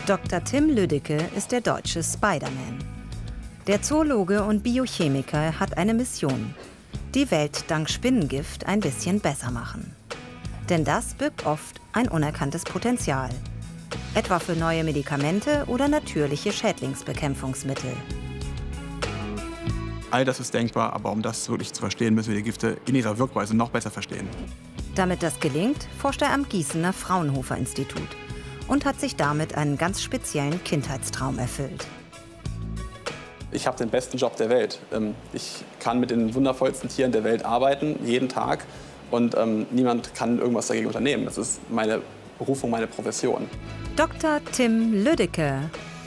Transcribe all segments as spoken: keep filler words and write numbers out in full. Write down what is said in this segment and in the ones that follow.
Doktor Tim Lüdecke ist der deutsche Spider-Man. Der Zoologe und Biochemiker hat eine Mission: die Welt dank Spinnengift ein bisschen besser machen. Denn das birgt oft ein unerkanntes Potenzial. Etwa für neue Medikamente oder natürliche Schädlingsbekämpfungsmittel. All das ist denkbar, aber um das wirklich zu verstehen, müssen wir die Gifte in ihrer Wirkweise noch besser verstehen. Damit das gelingt, forscht er am Gießener Fraunhofer-Institut und hat sich damit einen ganz speziellen Kindheitstraum erfüllt. Ich habe den besten Job der Welt. Ich kann mit den wundervollsten Tieren der Welt arbeiten, jeden Tag. Und ähm, niemand kann irgendwas dagegen unternehmen. Das ist meine Berufung, meine Profession. Doktor Tim Lüdecke.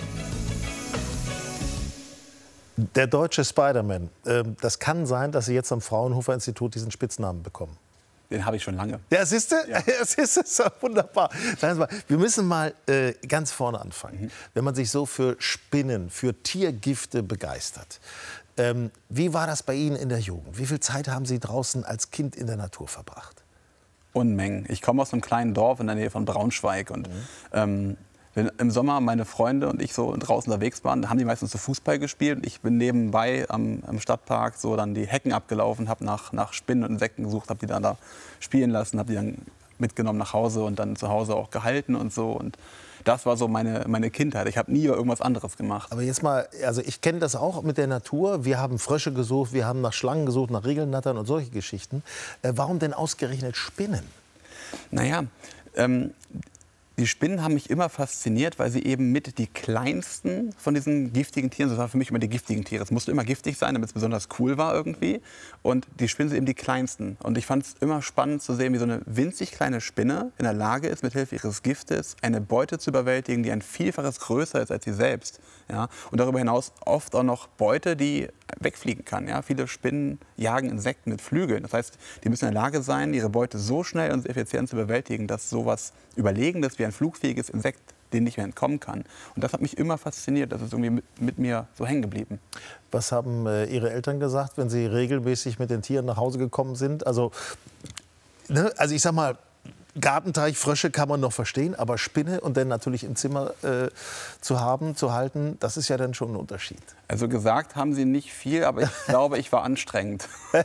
Der deutsche Spider-Man. Das kann sein, dass Sie jetzt am Fraunhofer-Institut diesen Spitznamen bekommen. Den habe ich schon lange. Ja, siehst du? Ja. Das ist, das ist wunderbar. Sagen Sie mal, wir müssen mal äh, ganz vorne anfangen. Mhm. Wenn man sich so für Spinnen, für Tiergifte begeistert. Ähm, wie war das bei Ihnen in der Jugend? Wie viel Zeit haben Sie draußen als Kind in der Natur verbracht? Unmengen. Ich komme aus einem kleinen Dorf in der Nähe von Braunschweig. Und, mhm. ähm, wenn im Sommer meine Freunde und ich so draußen unterwegs waren, haben die meistens so Fußball gespielt. Ich bin nebenbei am, am Stadtpark so dann die Hecken abgelaufen, habe nach, nach Spinnen und Insekten gesucht, habe die dann da spielen lassen, habe die dann mitgenommen nach Hause und dann zu Hause auch gehalten und so. Und das war so meine, meine Kindheit. Ich habe nie irgendwas anderes gemacht. Aber jetzt mal, also ich kenne das auch mit der Natur. Wir haben Frösche gesucht, wir haben nach Schlangen gesucht, nach Regelnattern und solche Geschichten. Äh, warum denn ausgerechnet Spinnen? Naja, ähm, die Spinnen haben mich immer fasziniert, weil sie eben mit die kleinsten von diesen giftigen Tieren, das waren für mich immer die giftigen Tiere. Es musste immer giftig sein, damit es besonders cool war irgendwie. Und die Spinnen sind eben die kleinsten. Und ich fand es immer spannend zu sehen, wie so eine winzig kleine Spinne in der Lage ist, mithilfe ihres Giftes eine Beute zu überwältigen, die ein Vielfaches größer ist als sie selbst. Ja? Und darüber hinaus oft auch noch Beute, die wegfliegen kann. Ja? Viele Spinnen jagen Insekten mit Flügeln. Das heißt, die müssen in der Lage sein, ihre Beute so schnell und effizient zu bewältigen, dass sowas Überlegendes wie ein flugfähiges Insekt denen nicht mehr entkommen kann. Und das hat mich immer fasziniert. Das ist irgendwie mit, mit mir so hängen geblieben. Was haben äh, Ihre Eltern gesagt, wenn Sie regelmäßig mit den Tieren nach Hause gekommen sind? Also, ne, also ich sag mal, Gartenteich, Frösche kann man noch verstehen, aber Spinne und dann natürlich im Zimmer äh, zu haben, zu halten, das ist ja dann schon ein Unterschied. Also gesagt haben sie nicht viel, aber ich glaube, ich war anstrengend.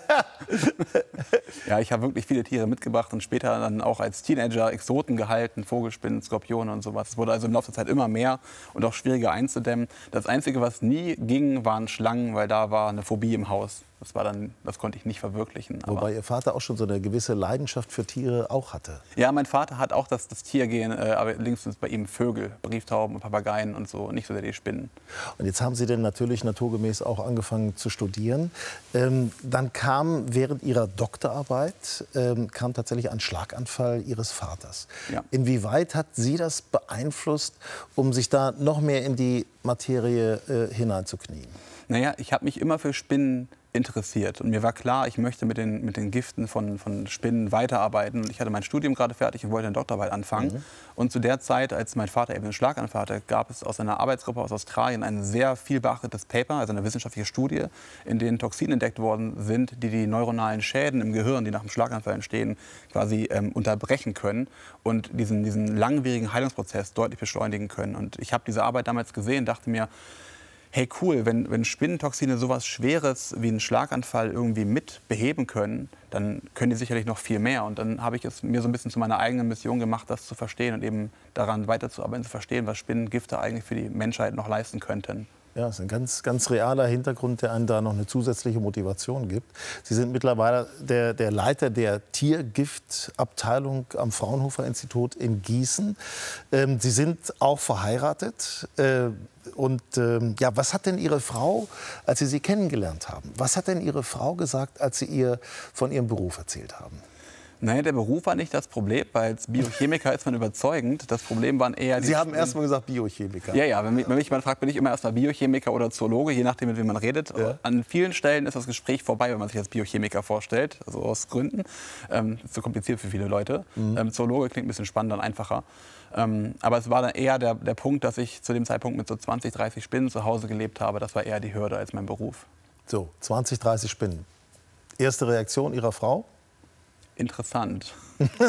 Ja, ich habe wirklich viele Tiere mitgebracht und später dann auch als Teenager Exoten gehalten, Vogelspinnen, Skorpione und sowas. Es wurde also im Laufe der Zeit immer mehr und auch schwieriger einzudämmen. Das Einzige, was nie ging, waren Schlangen, weil da war eine Phobie im Haus. Das war dann, das konnte ich nicht verwirklichen. Wobei aber Ihr Vater auch schon so eine gewisse Leidenschaft für Tiere auch hatte. Ja, mein Vater hat auch das, das Tiergehen, äh, aber links sind es bei ihm Vögel, Brieftauben und Papageien und so, nicht so sehr die Spinnen. Und jetzt haben Sie denn natürlich naturgemäß auch angefangen zu studieren. Ähm, dann kam während Ihrer Doktorarbeit ähm, kam tatsächlich ein Schlaganfall Ihres Vaters. Ja. Inwieweit hat Sie das beeinflusst, um sich da noch mehr in die Materie äh, hineinzuknien? Naja, ich habe mich immer für Spinnen interessiert. Und mir war klar, ich möchte mit den, mit den Giften von, von Spinnen weiterarbeiten. Und ich hatte mein Studium gerade fertig und wollte eine Doktorarbeit anfangen. Mhm. Und zu der Zeit, als mein Vater eben einen Schlaganfall hatte, gab es aus einer Arbeitsgruppe aus Australien ein sehr viel beachtetes Paper, also eine wissenschaftliche Studie, in denen Toxine entdeckt worden sind, die die neuronalen Schäden im Gehirn, die nach dem Schlaganfall entstehen, quasi ähm, unterbrechen können und diesen, diesen langwierigen Heilungsprozess deutlich beschleunigen können. Und ich habe diese Arbeit damals gesehen, dachte mir, hey cool, wenn, wenn Spinnentoxine sowas Schweres wie einen Schlaganfall irgendwie mit beheben können, dann können die sicherlich noch viel mehr. Und dann habe ich es mir so ein bisschen zu meiner eigenen Mission gemacht, das zu verstehen und eben daran weiterzuarbeiten, zu verstehen, was Spinnengifte eigentlich für die Menschheit noch leisten könnten. Ja, das ist ein ganz, ganz realer Hintergrund, der einem da noch eine zusätzliche Motivation gibt. Sie sind mittlerweile der, der Leiter der Tiergiftabteilung am Fraunhofer-Institut in Gießen. Ähm, Sie sind auch verheiratet. Äh, und ähm, ja, was hat denn Ihre Frau, als Sie sie kennengelernt haben, was hat denn Ihre Frau gesagt, als Sie ihr von Ihrem Beruf erzählt haben? Naja, der Beruf war nicht das Problem, weil als Biochemiker ist man überzeugend. Das Problem waren eher die... Sie haben erst mal gesagt Biochemiker. Ja, ja, wenn mich, wenn mich jemand fragt, bin ich immer erst mal Biochemiker oder Zoologe, je nachdem, mit wem man redet. Ja. An vielen Stellen ist das Gespräch vorbei, wenn man sich als Biochemiker vorstellt, also aus Gründen. Ähm, das ist zu kompliziert für viele Leute. Mhm. Ähm, Zoologe klingt ein bisschen spannender und einfacher. Ähm, aber es war dann eher der, der Punkt, dass ich zu dem Zeitpunkt mit so zwanzig, dreißig Spinnen zu Hause gelebt habe. Das war eher die Hürde als mein Beruf. So, zwanzig, dreißig Spinnen. Erste Reaktion Ihrer Frau? Interessant.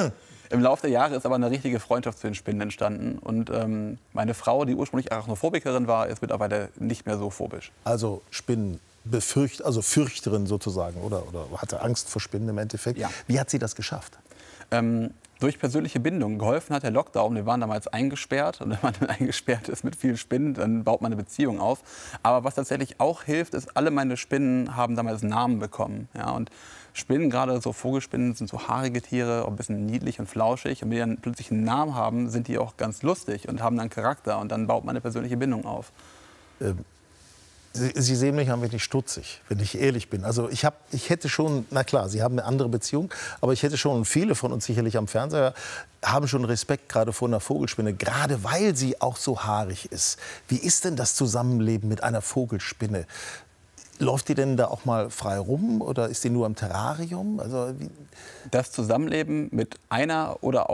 Im Laufe der Jahre ist aber eine richtige Freundschaft zu den Spinnen entstanden. Und ähm, meine Frau, die ursprünglich Arachnophobikerin war, ist mittlerweile nicht mehr so phobisch. Also Spinnen befürcht, also Fürchterin sozusagen, oder, oder hatte Angst vor Spinnen im Endeffekt. Ja. Wie hat sie das geschafft? Ähm, durch persönliche Bindung. Geholfen hat der Lockdown. Wir waren damals eingesperrt. Und wenn man dann eingesperrt ist mit vielen Spinnen, dann baut man eine Beziehung auf. Aber was tatsächlich auch hilft, ist, alle meine Spinnen haben damals Namen bekommen. Ja, und Spinnen, gerade so Vogelspinnen, sind so haarige Tiere, auch ein bisschen niedlich und flauschig. Und wenn die dann plötzlich einen Namen haben, sind die auch ganz lustig und haben dann Charakter. Und dann baut man eine persönliche Bindung auf. Ähm. Sie, Sie sehen mich ein wenig stutzig, wenn ich ehrlich bin. Also ich, hab, ich hätte schon, na klar, Sie haben eine andere Beziehung, aber ich hätte schon, viele von uns sicherlich am Fernseher, haben schon Respekt gerade vor einer Vogelspinne, gerade weil sie auch so haarig ist. Wie ist denn das Zusammenleben mit einer Vogelspinne? Läuft die denn da auch mal frei rum oder ist die nur im Terrarium? Also, wie das Zusammenleben mit einer oder